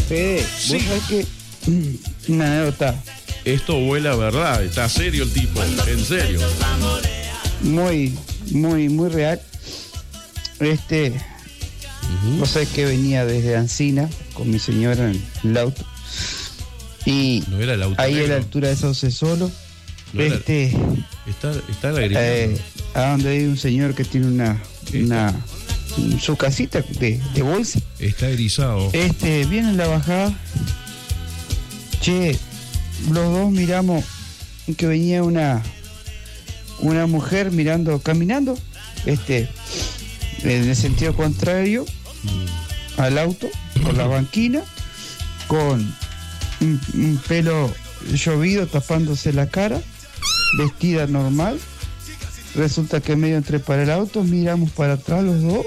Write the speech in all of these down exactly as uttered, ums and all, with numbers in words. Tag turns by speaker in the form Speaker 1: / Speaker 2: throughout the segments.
Speaker 1: Fede,
Speaker 2: Sí.
Speaker 1: vos sabés que una anécdota
Speaker 2: Esto huele a verdad, está serio el tipo, en serio.
Speaker 1: muy, muy, muy real. Este,
Speaker 2: Ujú.
Speaker 1: vos sabés que venía desde Ancina con mi señora en el auto. Y
Speaker 2: No era el auto
Speaker 1: ahí a
Speaker 2: negro.
Speaker 1: la altura de Sauce Solo,
Speaker 2: No era-
Speaker 1: este,
Speaker 2: Está, está lagrimando.
Speaker 1: eh, a donde hay un señor que tiene una, una su casita de, de bolsa.
Speaker 2: Está erizado.
Speaker 1: Este, viene en la bajada. Che, los dos miramos que venía una una mujer mirando, caminando, este, en el sentido contrario al auto, por la banquina, con un, un pelo llovido tapándose la cara, vestida normal. Resulta que medio entre para el auto, miramos para atrás los dos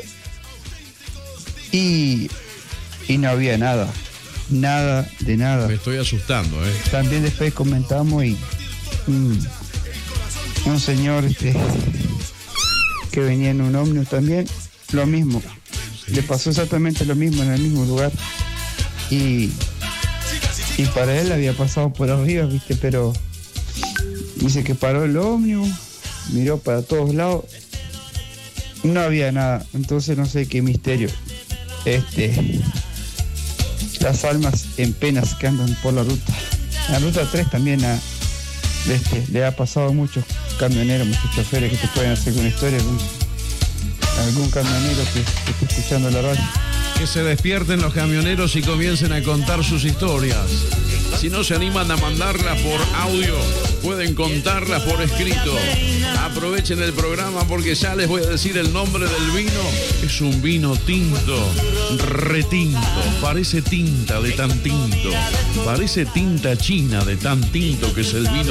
Speaker 1: y, y no había nada, nada de nada.
Speaker 2: Me estoy asustando, ¿eh?
Speaker 1: También después comentamos y un, un señor este, que venía en un ómnibus también, lo mismo, le pasó exactamente lo mismo en el mismo lugar y, y para él había pasado por arriba, viste, pero dice que paró el ómnibus, miró para todos lados, no había nada, entonces no sé qué misterio. Este, las almas en penas que andan por la ruta. La ruta tres también a, este, le ha pasado a muchos camioneros, muchos choferes que te pueden hacer una historia, algún, algún camionero que, que esté escuchando la radio.
Speaker 2: Que se despierten los camioneros y comiencen a contar sus historias. Si no se animan a mandarlas por audio, pueden contarlas por escrito. Aprovechen el programa porque ya les voy a decir el nombre del vino. Es un vino tinto, retinto. Parece tinta de tan tinto. Parece tinta china de tan tinto que es el vino.